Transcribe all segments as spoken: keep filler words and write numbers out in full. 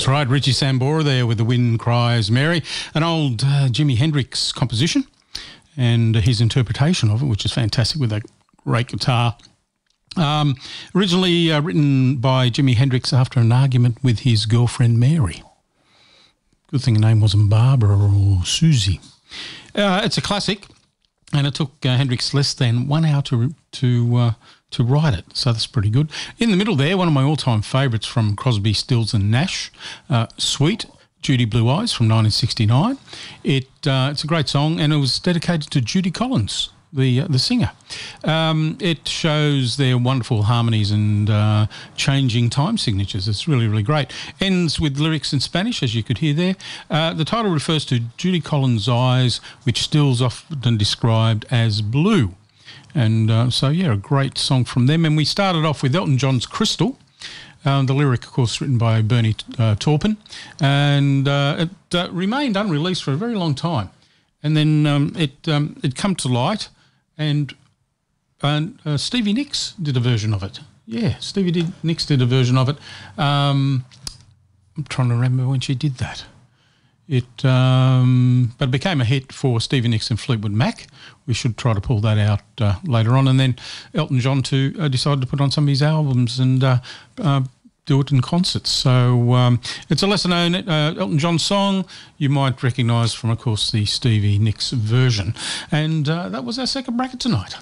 That's right, Richie Sambora there with The Wind Cries Mary, an old uh, Jimi Hendrix composition and his interpretation of it, which is fantastic with that great guitar. Um, originally uh, written by Jimi Hendrix after an argument with his girlfriend Mary. Good thing her name wasn't Barbara or Susie. Uh, it's a classic, and it took uh, Hendrix less than one hour to to uh, to write it, so that's pretty good. In the middle there, one of my all-time favourites from Crosby, Stills and Nash, uh, Sweet, Judy Blue Eyes from nineteen sixty-nine. It uh, it's a great song, and it was dedicated to Judy Collins, the uh, the singer. Um, it shows their wonderful harmonies and uh, changing time signatures. It's really, really great. Ends with lyrics in Spanish, as you could hear there. Uh, the title refers to Judy Collins' eyes, which Stills often described as blue. And uh, so, yeah, a great song from them. And we started off with Elton John's Crystal. Um, the lyric, of course, written by Bernie uh, Taupin. And uh, it uh, remained unreleased for a very long time. And then um, it um, it come to light, and and uh, Stevie Nicks did a version of it. Yeah, Stevie did, Nicks did a version of it. Um, I'm trying to remember when she did that. It, um, but it became a hit for Stevie Nicks and Fleetwood Mac. We should try to pull that out uh, later on. And then Elton John too uh, decided to put on some of his albums and uh, uh, do it in concerts. So um, it's a lesser-known uh, Elton John song you might recognise from, of course, the Stevie Nicks version. And uh, that was our second bracket tonight.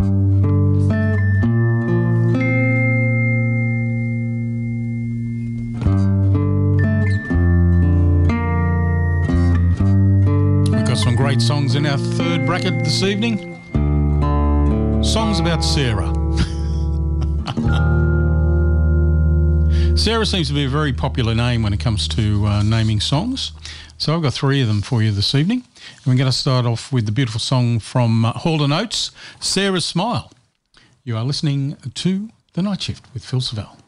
Some great songs in our third bracket this evening. Songs about Sarah. Sarah seems to be a very popular name when it comes to uh, naming songs. So I've got three of them for you this evening. And we're going to start off with the beautiful song from uh, Hall and Oates, Sarah's Smile. You are listening to The Night Shift with Phil Savelle.